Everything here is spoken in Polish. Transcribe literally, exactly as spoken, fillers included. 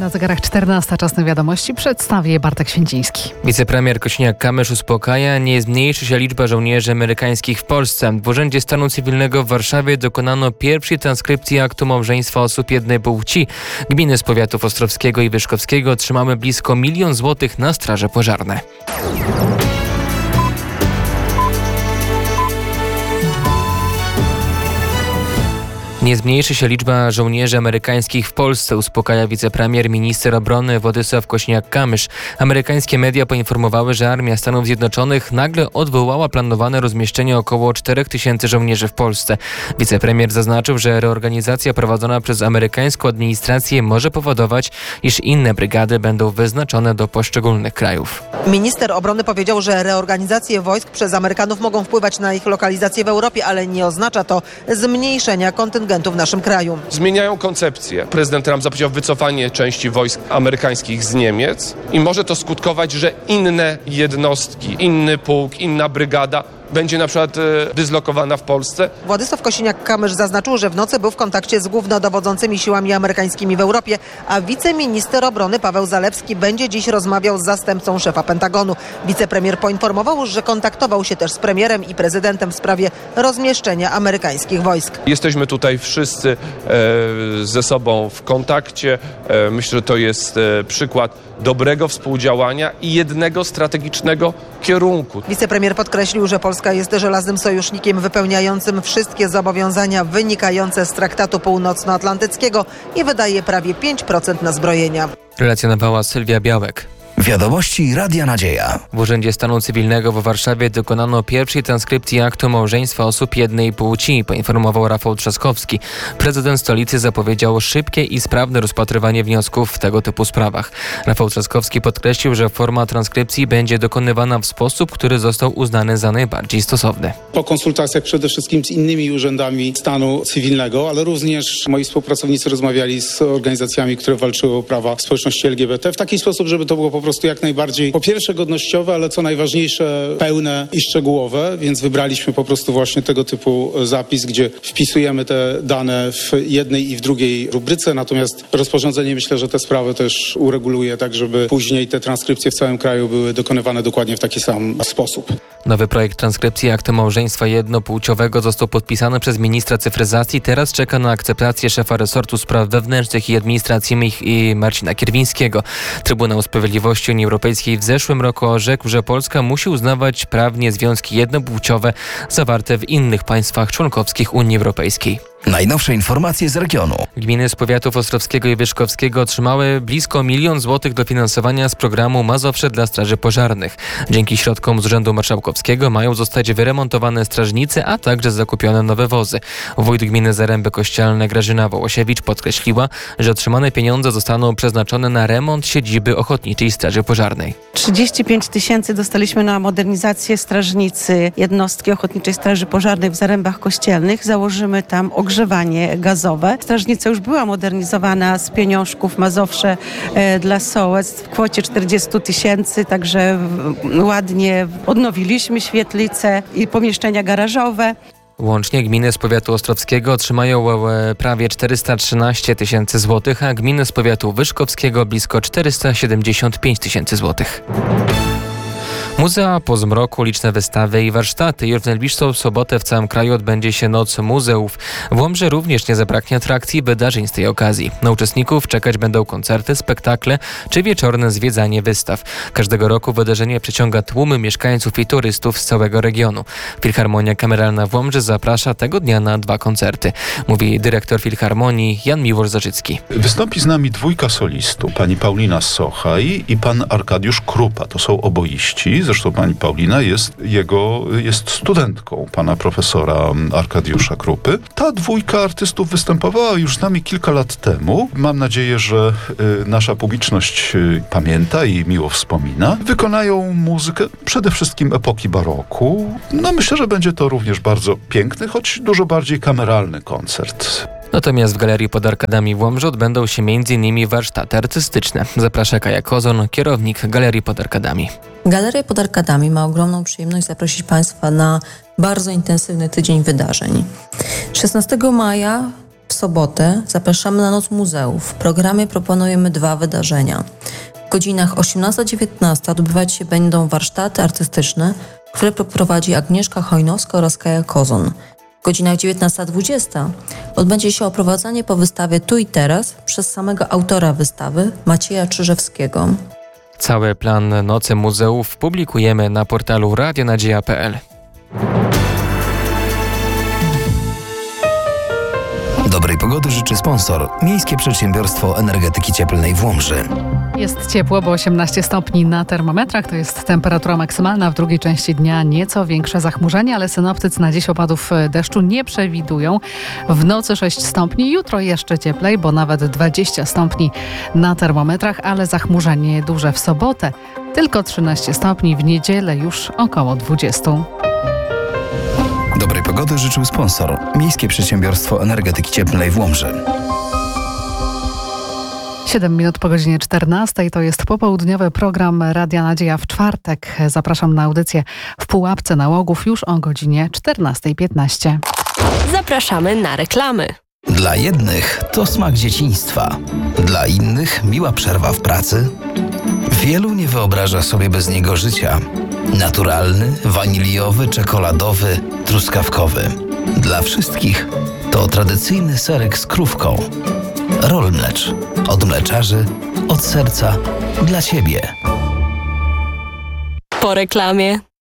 Na zegarach czternasta, czas na wiadomości. Przedstawi je Bartek Święciński. Wicepremier Kosiniak-Kamysz uspokaja, nie zmniejszy się liczba żołnierzy amerykańskich w Polsce. W Urzędzie Stanu Cywilnego w Warszawie dokonano pierwszej transkrypcji aktu małżeństwa osób jednej płci. Gminy z powiatów ostrowskiego i wyszkowskiego otrzymały blisko milion złotych na straże pożarne. Nie zmniejszy się liczba żołnierzy amerykańskich w Polsce, uspokaja wicepremier minister obrony Władysław Kosiniak-Kamysz. Amerykańskie media poinformowały, że Armia Stanów Zjednoczonych nagle odwołała planowane rozmieszczenie około czterech tysięcy żołnierzy w Polsce. Wicepremier zaznaczył, że reorganizacja prowadzona przez amerykańską administrację może powodować, iż inne brygady będą wyznaczone do poszczególnych krajów. Minister obrony powiedział, że reorganizacje wojsk przez Amerykanów mogą wpływać na ich lokalizację w Europie, ale nie oznacza to zmniejszenia kontyngentu w naszym kraju. Zmieniają koncepcję. Prezydent Trump zapowiedział wycofanie części wojsk amerykańskich z Niemiec i może to skutkować, że inne jednostki, inny pułk, inna brygada będzie na przykład e, dyslokowana w Polsce. Władysław Kosiniak-Kamysz zaznaczył, że w nocy był w kontakcie z głównodowodzącymi siłami amerykańskimi w Europie, a wiceminister obrony Paweł Zalewski będzie dziś rozmawiał z zastępcą szefa Pentagonu. Wicepremier poinformował, że kontaktował się też z premierem i prezydentem w sprawie rozmieszczenia amerykańskich wojsk. Jesteśmy tutaj wszyscy e, ze sobą w kontakcie. E, myślę, że to jest e, przykład dobrego współdziałania i jednego strategicznego kierunku. Wicepremier podkreślił, że Polska jest żelaznym sojusznikiem wypełniającym wszystkie zobowiązania wynikające z Traktatu Północnoatlantyckiego i wydaje prawie pięć procent na zbrojenia. Relacjonowała Sylwia Białek. Wiadomości Radia Nadzieja. W Urzędzie Stanu Cywilnego w Warszawie dokonano pierwszej transkrypcji aktu małżeństwa osób jednej płci, poinformował Rafał Trzaskowski. Prezydent stolicy zapowiedział szybkie i sprawne rozpatrywanie wniosków w tego typu sprawach. Rafał Trzaskowski podkreślił, że forma transkrypcji będzie dokonywana w sposób, który został uznany za najbardziej stosowny. Po konsultacjach przede wszystkim z innymi urzędami stanu cywilnego, ale również moi współpracownicy rozmawiali z organizacjami, które walczyły o prawa społeczności L G B T w taki sposób, żeby to było po prostu jak najbardziej, po pierwsze godnościowe, ale co najważniejsze pełne i szczegółowe, więc wybraliśmy po prostu właśnie tego typu zapis, gdzie wpisujemy te dane w jednej i w drugiej rubryce, natomiast rozporządzenie myślę, że te sprawy też ureguluje tak, żeby później te transkrypcje w całym kraju były dokonywane dokładnie w taki sam sposób. Nowy projekt transkrypcji aktu małżeństwa jednopłciowego został podpisany przez ministra cyfryzacji. Teraz czeka na akceptację szefa resortu spraw wewnętrznych i administracji i Marcina Kierwińskiego. Trybunał Sprawiedliwości Unii Europejskiej w zeszłym roku orzekł, że Polska musi uznawać prawnie związki jednopłciowe zawarte w innych państwach członkowskich Unii Europejskiej. Najnowsze informacje z regionu. Gminy z powiatów ostrowskiego i wyszkowskiego otrzymały blisko milion złotych dofinansowania z programu Mazowsze dla Straży Pożarnych. Dzięki środkom z Urzędu Marszałkowskiego mają zostać wyremontowane strażnice, a także zakupione nowe wozy. Wójt gminy Zaręby Kościelne Grażyna Wołosiewicz podkreśliła, że otrzymane pieniądze zostaną przeznaczone na remont siedziby Ochotniczej Straży Pożarnej. trzydzieści pięć tysięcy dostaliśmy na modernizację strażnicy jednostki Ochotniczej Straży Pożarnej w Zarębach Kościelnych. Założymy tam ogrzewanie gazowe. Strażnica już była modernizowana z pieniążków Mazowsze e, dla Sołec w kwocie czterdzieści tysięcy, także w, ładnie odnowiliśmy świetlice i pomieszczenia garażowe. Łącznie gminy z powiatu ostrowskiego otrzymają e, prawie czterysta trzynaście tysięcy złotych, a gminy z powiatu wyszkowskiego blisko czterysta siedemdziesiąt pięć tysięcy złotych. Muzea po zmroku, liczne wystawy i warsztaty. Już w najbliższą sobotę w całym kraju odbędzie się Noc Muzeów. W Łomży również nie zabraknie atrakcji i wydarzeń z tej okazji. Na uczestników czekać będą koncerty, spektakle czy wieczorne zwiedzanie wystaw. Każdego roku wydarzenie przyciąga tłumy mieszkańców i turystów z całego regionu. Filharmonia Kameralna w Łomży zaprasza tego dnia na dwa koncerty. Mówi dyrektor Filharmonii Jan Miłosz-Zarzycki. Wystąpi z nami dwójka solistów. Pani Paulina Sochaj i pan Arkadiusz Krupa. To są oboiści. Zresztą pani Paulina jest jego, jest studentką pana profesora Arkadiusza Krupy. Ta dwójka artystów występowała już z nami kilka lat temu. Mam nadzieję, że y, nasza publiczność y, pamięta i miło wspomina. Wykonają muzykę przede wszystkim epoki baroku. No myślę, że będzie to również bardzo piękny, choć dużo bardziej kameralny koncert. Natomiast w Galerii pod Arkadami w Łomży odbędą się między innymi warsztaty artystyczne. Zaprasza Kaja Kozon, kierownik Galerii pod Arkadami. Galeria pod Arkadami ma ogromną przyjemność zaprosić Państwa na bardzo intensywny tydzień wydarzeń. szesnastego maja w sobotę zapraszamy na Noc Muzeów. W programie proponujemy dwa wydarzenia. W godzinach osiemnasta dziewiętnasta odbywać się będą warsztaty artystyczne, które prowadzi Agnieszka Hojnowska oraz Kaja Kozon. W godzinach dziewiętnasta dwadzieścia odbędzie się oprowadzanie po wystawie Tu i Teraz przez samego autora wystawy, Macieja Czyżewskiego. Cały plan Nocy Muzeów publikujemy na portalu radionadzieja kropka pe el. Dobrej pogody życzy sponsor Miejskie Przedsiębiorstwo Energetyki Cieplnej w Łomży. Jest ciepło, bo osiemnaście stopni na termometrach. To jest temperatura maksymalna. W drugiej części dnia nieco większe zachmurzenie, ale synoptycy na dziś opadów deszczu nie przewidują. W nocy sześć stopni, jutro jeszcze cieplej, bo nawet dwadzieścia stopni na termometrach, ale zachmurzenie duże w sobotę. Tylko trzynaście stopni, w niedzielę już około dwadzieścia. Dobrej pogody życzył sponsor Miejskie Przedsiębiorstwo Energetyki Cieplnej w Łomży. siedem minut po godzinie czternastej. To jest popołudniowy program Radia Nadzieja w czwartek. Zapraszam na audycję W Pułapce Nałogów już o godzinie czternasta piętnaście. Zapraszamy na reklamy. Dla jednych to smak dzieciństwa, dla innych miła przerwa w pracy. Wielu nie wyobraża sobie bez niego życia. Naturalny, waniliowy, czekoladowy, truskawkowy. Dla wszystkich to tradycyjny serek z krówką. Roll Mlecz. Od mleczarzy, od serca, dla Ciebie. Po reklamie.